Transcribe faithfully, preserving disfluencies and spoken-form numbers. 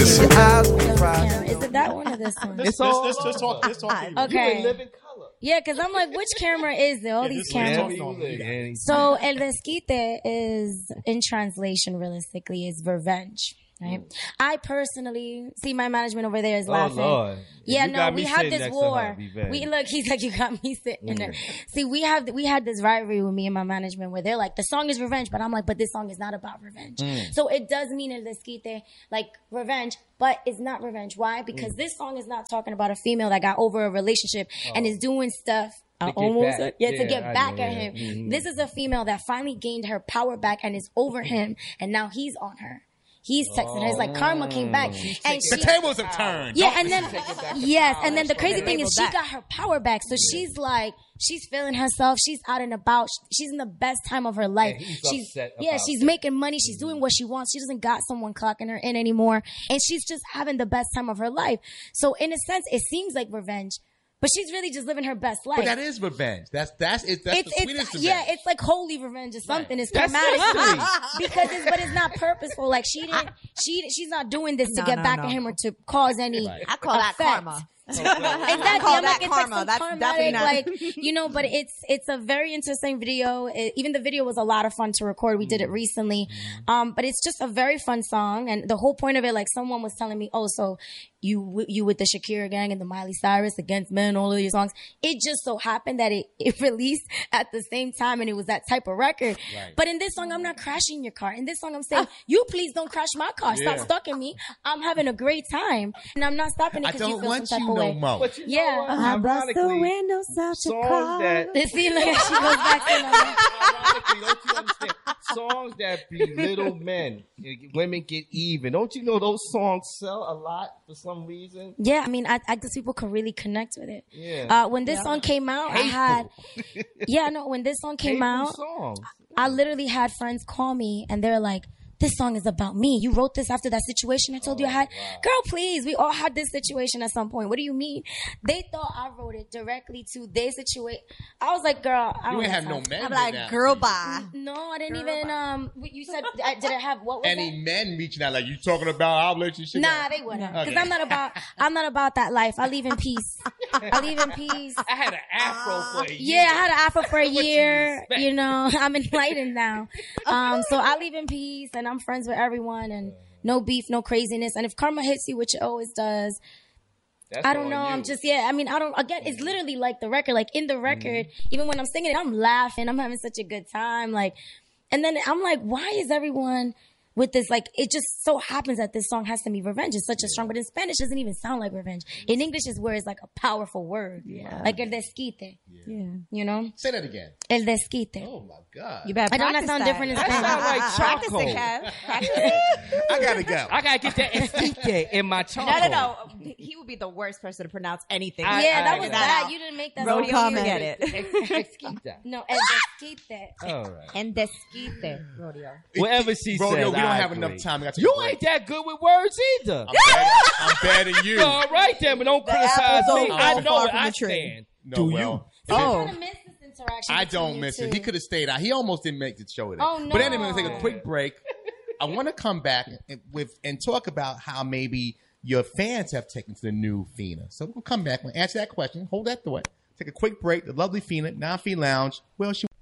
listen. Is it that one or this one? It's all. Let's just talk. Let's talk. Okay. You in living color. Yeah, because I'm like, which camera is there? All these cameras. So, El Desquite is, in translation, realistically, is revenge. Right? Mm. I personally see my management over there is laughing. Oh, Lord. Yeah, no, we have this war. We look, he's like, you got me sitting mm. there. See, we have we had this rivalry with me and my management where they're like, the song is revenge, but I'm like, but this song is not about revenge. Mm. So it does mean El Desquite, like revenge, but it's not revenge. Why? Because mm. this song is not talking about a female that got over a relationship oh. and is doing stuff. I almost, back. yeah, to yeah, get back know, at him. Yeah. Mm-hmm. This is a female that finally gained her power back and is over him, and now he's on her. He's texting her. It's like karma came back. And the she, tables have turned. Yeah, and then, yes, and then the crazy thing is she got her power back. So she's like, she's feeling herself. She's out and about. She's in the best time of her life. She's, yeah, she's that. making money. She's doing what she wants. She doesn't got someone clocking her in anymore. And she's just having the best time of her life. So in a sense, it seems like revenge. But she's really just living her best life. But that is revenge. That's that's it. That's it's, the sweetest it's, revenge. Yeah, it's like holy revenge or something. Right. It's dramatic because it's but it's not purposeful. Like she didn't. She she's not doing this no, to get no, back no. at him or to cause any. Right. I call effect. that karma. Exactly. I call I'm that like, karma. Like That's karmatic, definitely not. Like, you know, but it's it's a very interesting video. It, even the video was a lot of fun to record. We did it recently. Um, but it's just a very fun song. And the whole point of it, like someone was telling me, oh, so you you with the Shakira gang and the Miley Cyrus, Against Men, all of your songs. It just so happened that it, it released at the same time and it was that type of record. Right. But in this song, I'm not crashing your car. In this song, I'm saying, you please don't crash my car. Stop yeah. stalking me. I'm having a great time. And I'm not stopping it because you feel some type of way. Mo. But you yeah. know what? I bust the windows out your car. That, See, look, she goes back to ironically, don't you understand? Songs that belittle men, women get even. Don't you know those songs sell a lot for some reason? Yeah, I mean, I, I guess people can really connect with it. Yeah. Uh, when this yeah. song came out, Hateful. I had, yeah, no, when this song came Hateful out, songs. I literally had friends call me and they're like, this song is about me. You wrote this after that situation I told oh, you I had. Wow. Girl, please. We all had this situation at some point. What do you mean? They thought I wrote it directly to their situation. I was like, girl, I don't You ain't have time. no men. I'm like, now. girl, bye. No, I didn't girl, even, bye. um, you said, I, did I have, what was Any that? men reaching out like, you talking about our relationship? Nah, they wouldn't. Because okay. I'm not about, I'm not about that life. I leave in peace. I leave in peace. I had an afro for a year. Yeah, I had an afro for a year. You, you know, I'm enlightened now. Um, so I leave in peace and I'm friends with everyone and no beef, no craziness. And if karma hits you, which it always does, That's I don't know. You. I'm just, yeah, I mean, I don't, again, it's literally like the record. Like in the record, mm-hmm. even when I'm singing it, I'm laughing. I'm having such a good time. Like, and then I'm like, why is everyone with this? Like, it just so happens that this song has to be revenge. It's such a strong, but in Spanish, it doesn't even sound like revenge. In English is where it's like a powerful word. Yeah. Like el desquite. Yeah. You know? Say that again. El desquite. Oh my God. You better I don't practice sound that. different in That Spanish. sound like charcoal. Practice it, Kev. Practice it. I gotta go. I gotta get that esquite in my charcoal. No, no, no. He would be the worst person to pronounce anything. I, yeah, I, that I was that bad. You didn't make that. Rodeo, comment. get it. Esquite. No, el desquite. All right. And desquite. Rodeo. Whatever she Rodeo, says, we don't I have agree. enough time. We gotta take You a break. ain't that good with words either. I'm better, I'm better than you. All right then, but don't The criticize apples me. don't I fall know far what from I the tree. stand. No, Do well, you? See, I Oh. kind of miss this interaction. I between don't you miss two. it. He could have stayed out. He almost didn't make the show today. Oh, no. But anyway, we'll take a quick break. I want to come back and, with and talk about how maybe your fans have taken to the new Fina. So we'll come back. We'll answer that question. Hold that thought. Take a quick break. The lovely Fina, Non-Fee Lounge. Well, she